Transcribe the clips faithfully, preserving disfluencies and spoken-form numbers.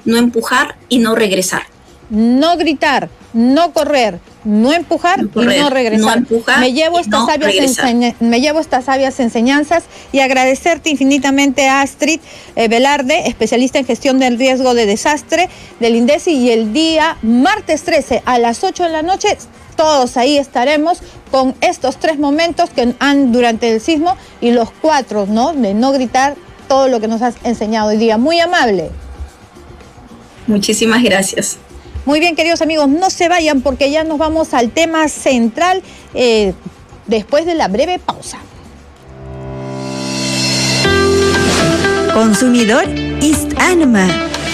no empujar y no regresar. No gritar, no correr, no empujar no correr, y no regresar. No empujar me llevo estas no sabias enseña- me llevo estas sabias enseñanzas y agradecerte infinitamente a Astrid eh, Velarde, especialista en gestión del riesgo de desastre del INDECI, y el día martes trece a las ocho de la noche todos ahí estaremos con estos tres momentos que han durante el sismo y los cuatro, ¿no? De no gritar, todo lo que nos has enseñado hoy día. Muy amable. Muchísimas gracias. Muy bien, queridos amigos, no se vayan porque ya nos vamos al tema central eh, después de la breve pausa. Consumidor East Anima.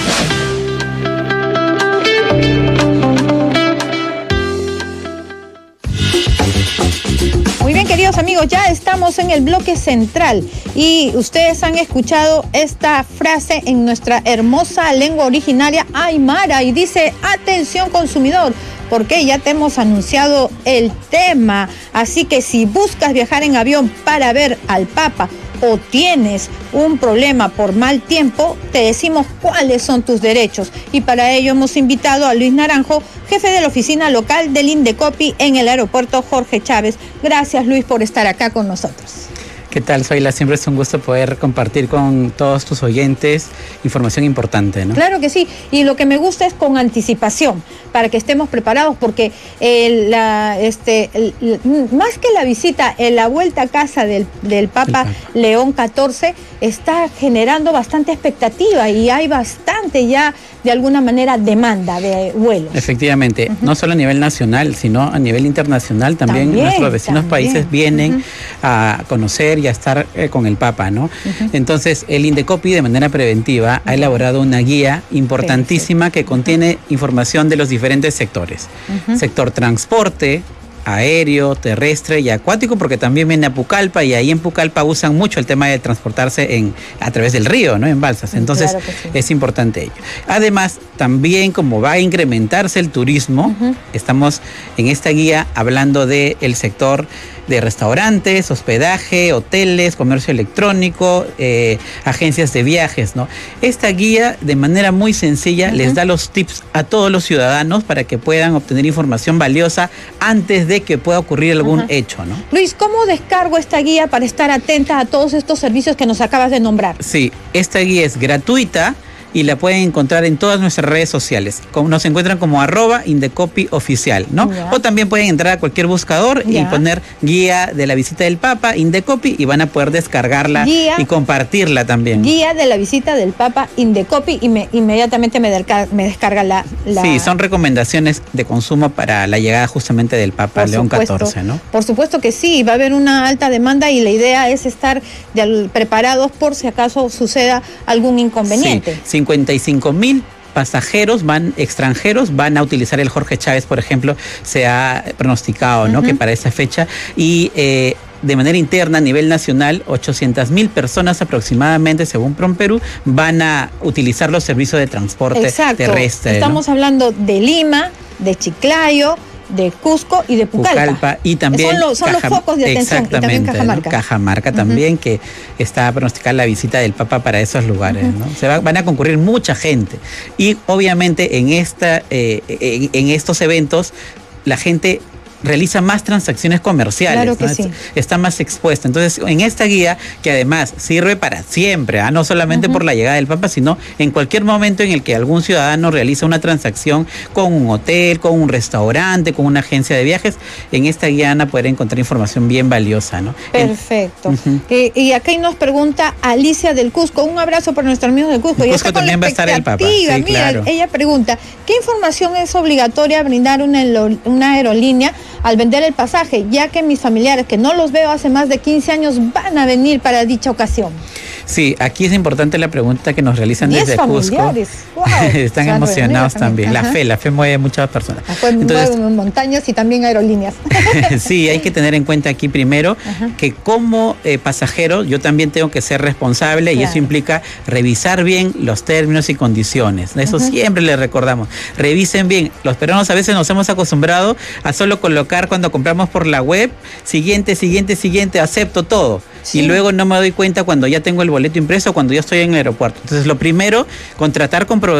Muy bien, queridos amigos, ya estamos en el bloque central y ustedes han escuchado esta frase en nuestra hermosa lengua originaria aymara y dice: atención consumidor, porque ya te hemos anunciado el tema. Así que si buscas viajar en avión para ver al Papa o tienes un problema por mal tiempo, te decimos cuáles son tus derechos. Y para ello hemos invitado a Luis Naranjo, jefe de la oficina local del Indecopi en el aeropuerto Jorge Chávez. Gracias, Luis, por estar acá con nosotros. ¿Qué tal, Zoila? Siempre es un gusto poder compartir con todos tus oyentes información importante, ¿no? Claro que sí, y lo que me gusta es con anticipación, para que estemos preparados, porque el, la, este, el, más que la visita, en la vuelta a casa del, del Papa, Papa León catorce está generando bastante expectativa y hay bastante ya, de alguna manera, demanda de vuelos. Efectivamente, uh-huh. no solo a nivel nacional, sino a nivel internacional también, también nuestros vecinos también. países vienen uh-huh. a conocer y a estar eh, con el Papa, ¿no? Uh-huh. Entonces, el Indecopi, de manera preventiva, uh-huh. ha elaborado una guía importantísima Perfecto. que contiene uh-huh. información de los diferentes sectores. Uh-huh. Sector transporte, aéreo, terrestre y acuático, porque también viene a Pucallpa y ahí en Pucallpa usan mucho el tema de transportarse en, a través del río, ¿no? En balsas. Entonces, claro sí. es importante ello. Además, también como va a incrementarse el turismo, uh-huh. estamos en esta guía hablando del sector de restaurantes, hospedaje, hoteles, comercio electrónico, eh, agencias de viajes, ¿no? Esta guía, de manera muy sencilla, uh-huh. les da los tips a todos los ciudadanos para que puedan obtener información valiosa antes de que pueda ocurrir algún uh-huh. hecho, ¿no? Luis, ¿cómo descargo esta guía para estar atenta a todos estos servicios que nos acabas de nombrar? Sí, esta guía es gratuita y la pueden encontrar en todas nuestras redes sociales. Como nos encuentran como arroba Indecopi oficial, ¿no? Ya. O también pueden entrar a cualquier buscador ya. y poner guía de la visita del Papa, Indecopi, y van a poder descargarla guía, y compartirla también. Guía de la visita del Papa, Indecopi, y me, inmediatamente me, descarga, me descarga la, la... Sí, son recomendaciones de consumo para la llegada justamente del Papa Por León supuesto, catorce, ¿no? Por supuesto que sí, va a haber una alta demanda y la idea es estar de, preparados por si acaso suceda algún inconveniente. Sí, cincuenta y cinco mil pasajeros van extranjeros van a utilizar el Jorge Chávez, por ejemplo, se ha pronosticado, ¿no? Uh-huh. que para esa fecha y eh, de manera interna a nivel nacional, ochocientas mil personas aproximadamente, según PROMPERÚ, van a utilizar los servicios de transporte Exacto. terrestre. Estamos ¿no? hablando de Lima, de Chiclayo, de Cusco y de Pucallpa. Pucallpa y también son, lo, son Caja, los focos de atención. Exactamente, y también Cajamarca. ¿no? Cajamarca uh-huh. también, que está a pronosticar la visita del Papa para esos lugares. Uh-huh. ¿no? Se va, van a concurrir mucha gente. Y obviamente en, esta, eh, en, en estos eventos la gente realiza más transacciones comerciales, claro que ¿no? sí. Está más expuesta. Entonces, en esta guía, que además sirve para siempre, ¿eh? no solamente uh-huh. por la llegada del Papa, sino en cualquier momento en el que algún ciudadano realiza una transacción con un hotel, con un restaurante, con una agencia de viajes, en esta guía van a poder encontrar información bien valiosa, ¿no? Perfecto. En, uh-huh. eh, y acá nos pregunta Alicia del Cusco, un abrazo para nuestros amigos del Cusco. En Cusco también va a estar el Papa. Sí, Mira, claro. Ella pregunta, ¿qué información es obligatoria brindar una, una aerolínea al vender el pasaje, ya que mis familiares, que no los veo hace más de quince años, van a venir para dicha ocasión? Sí, aquí es importante la pregunta que nos realizan desde Cusco. Wow. Están emocionados también. Ajá. La fe, la fe mueve a muchas personas. La fe Entonces, mueve montañas y también aerolíneas. Sí, hay que tener en cuenta aquí primero Ajá. que como eh, pasajero yo también tengo que ser responsable claro. y eso implica revisar bien los términos y condiciones. Eso Ajá. siempre les recordamos. Revisen bien. Los peruanos a veces nos hemos acostumbrado a solo colocar cuando compramos por la web, siguiente, siguiente, siguiente, acepto todo. Sí. Y luego no me doy cuenta cuando ya tengo el boleto impreso, cuando ya estoy en el aeropuerto. Entonces, lo primero, contratar con proveedores